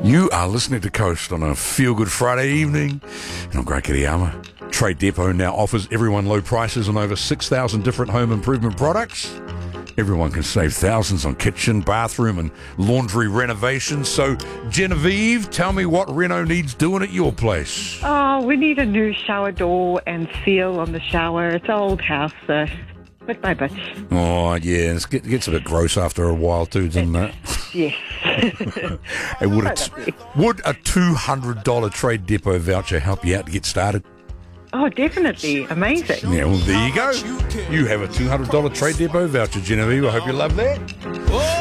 You are listening to Coast on a feel-good Friday evening. And I'm Greg Kiriyama. Trade Depot now offers everyone low prices on over 6,000 different home improvement products. Everyone can save thousands on kitchen, bathroom and laundry renovations. So, Genevieve, tell me what reno needs doing at your place. Oh, we need a new shower door and seal on the shower. It's an old house, so bit by bit. Oh, yeah, it gets a bit gross after a while too, doesn't it? Yes. Hey, would a $200 Trade Depot voucher help you out to get started? Oh, definitely. Amazing. Yeah, well, there you go. You have a $200 Trade Depot voucher, Genevieve. I hope you love that.